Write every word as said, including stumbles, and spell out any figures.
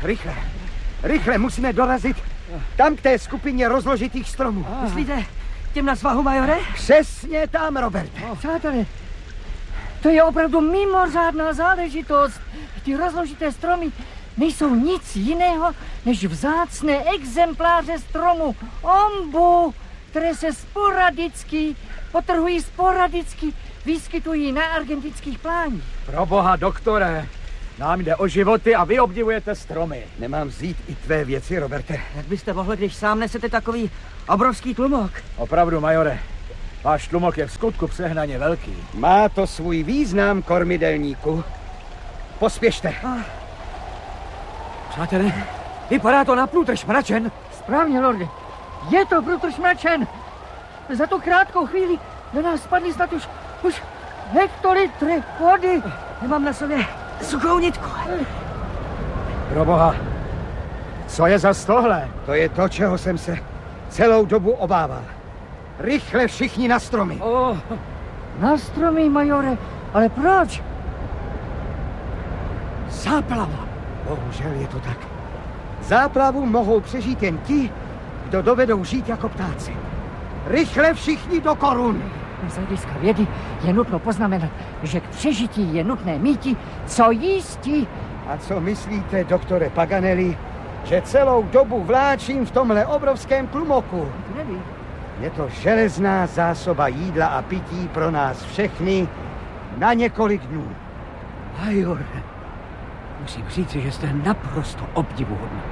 Rychle, rychle musíme dorazit tam k té skupině rozložitých stromů. Myslíte těm na svahu, majore? Přesně tam, Roberte. Přátelé, to je opravdu mimořádná záležitost. Ty rozložité stromy nejsou nic jiného, než vzácné exempláře stromu ombu, které se sporadicky, potrhují sporadicky, vyskytují na argentinských pláních. Proboha, doktore, nám jde o životy a vy obdivujete stromy. Nemám vzít i tvé věci, Roberte? Jak byste mohli, když sám nesete takový obrovský tlumok? Opravdu, majore, váš tlumok je v skutku přehnaně velký. Má to svůj význam, kormidelníku. Pospěšte. Přátelé, vypadá to na průtrž mračen. Správně, lorde. Je to průtrž mračen. Za tu krátkou chvíli na nás spadly snad už, už hektolitry vody. Nemám na sobě suchou nitku. Proboha, co je za tohle? To je to, čeho jsem se celou dobu obával. Rychle všichni na stromy. Oh, na stromy, majore. Ale proč? Záplava. Bohužel je to tak. Záplavu mohou přežít jen ti, kdo dovedou žít jako ptáci. Rychle všichni do korun. Z hlediska vědy je nutno poznamenat, že k přežití je nutné míti co jísti. A co myslíte, doktore Paganelli, že celou dobu vláčím v tomhle obrovském tlumoku? Nevím. Je to železná zásoba jídla a pití pro nás všechny na několik dnů. Majore, musím říct, že jste naprosto obdivuhodný.